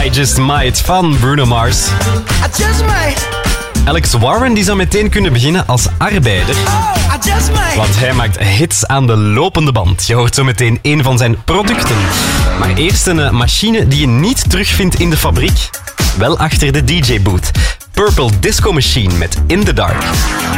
I Just Might van Bruno Mars. I just might. Alex Warren die zou meteen kunnen beginnen als arbeider. Oh, I just might. Want hij maakt hits aan de lopende band. Je hoort zo meteen een van zijn producten. Maar eerst een machine die je niet terugvindt in de fabriek. Wel achter de DJ-booth. Purple Disco Machine met In the Dark.